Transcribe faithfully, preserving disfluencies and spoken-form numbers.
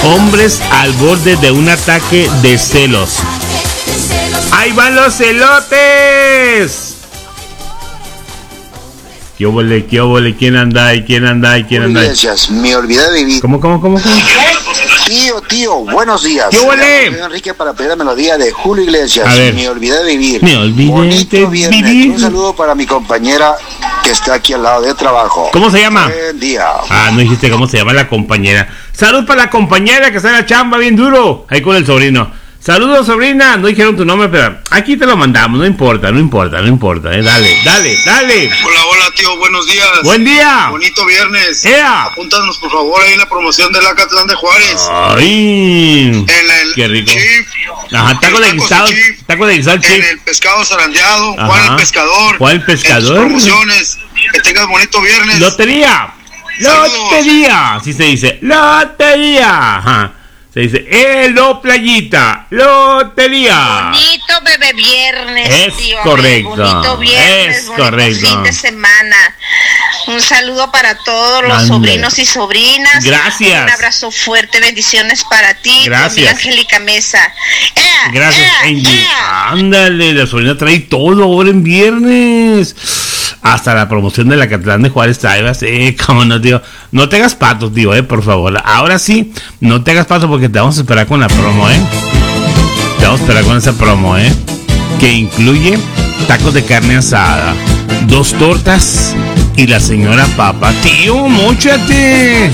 Hombres al borde de un ataque de celos. ¡Ahí van los celotes! ¿Qué óvole, qué óvole? ¿Quién anda ahí? ¿Quién anda ahí? ¿Quién anda ahí? Iglesias, me olvidé de vivir. ¿Cómo, cómo, cómo? cómo? Tío, tío, buenos días. ¿Qué óvole? Soy Enrique para pedir la melodía de Julio Iglesias. A ver. Me olvidé de vivir. Me olvidé Bonito de viernes. vivir. Un saludo para mi compañera que está aquí al lado de trabajo. ¿Cómo se llama? Buen día. Ah, no dijiste cómo se llama la compañera. Salud para la compañera que está en la chamba bien duro. Ahí con el sobrino. Saludos, sobrina. No dijeron tu nombre, pero aquí te lo mandamos. No importa, no importa, no importa. Eh. Dale, dale, dale. Hola, hola, tío. Buenos días. Buen día. Bonito viernes. ¡Ea! Apúntanos, por favor, ahí en la promoción de la Acatlán de Juárez. ¡Ay! En el Qué rico. Chief. Ajá, taco de guisado. Taco de guisado, En Chief. el pescado zarandeado. Ajá. Juan el pescador. Juan el pescador. En tus promociones. Que tengas bonito viernes. Lotería. Saludos. Lotería. Así se dice. Lotería. Ajá. Se dice, ¡Elo, playita! ¡Lotería! Bonito bebé viernes, Es tío. correcto, Bonito viernes, es bonito correcto. fin de semana. Un saludo para todos los Ándale. sobrinos y sobrinas. Gracias. Un abrazo fuerte, bendiciones para ti. Gracias. Conmigo, Angélica Mesa. ¡Ea, Gracias, ea, Angie. ea! Ándale, la sobrina trae todo ahora en viernes. Hasta la promoción de la Acatlán de Juárez trae, sí, cómo no, tío. No te hagas pato, tío, eh, por favor. Ahora sí, no te hagas pato porque te vamos a esperar con la promo, eh. Te vamos a esperar con esa promo, eh. Que incluye tacos de carne asada, dos tortas y la señora papa. Tío, móchate.